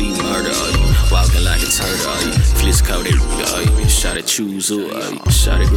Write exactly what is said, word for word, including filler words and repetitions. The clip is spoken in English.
see murder, uh, walking like a turtle, uh, fliss coated, uh, shot at choose, uh, shot at